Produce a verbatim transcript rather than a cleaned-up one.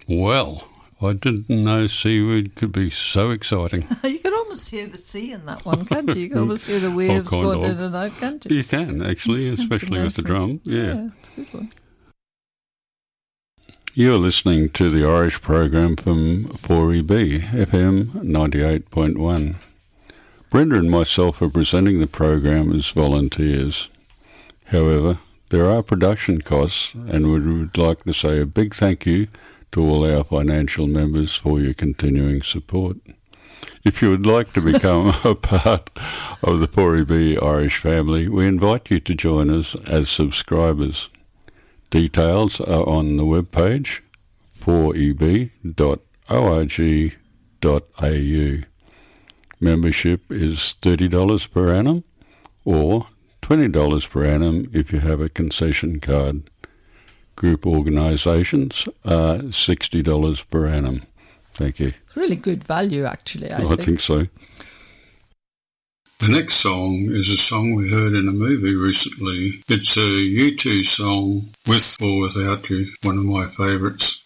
Well, I didn't know seaweed could be so exciting. You can almost hear the sea in that one, can't you? You can almost hear the waves going in and out, can't you? You can, actually, It's especially with the drum. Yeah. Yeah, it's a good one. You're listening to the Irish program from four E B, F M ninety-eight point one. Brenda and myself are presenting the program as volunteers. However, there are production costs, and we would like to say a big thank you to all our financial members for your continuing support. If you would like to become a part of the four E B Irish family, we invite you to join us as subscribers. Details are on the webpage four e b dot org dot a u. Membership is thirty dollars per annum or twenty dollars per annum if you have a concession card. Group organisations are sixty dollars per annum. Thank you. It's really good value, actually, I, I think. think so. The next song is a song we heard in a movie recently. It's a U two song, With or Without You, one of my favourites.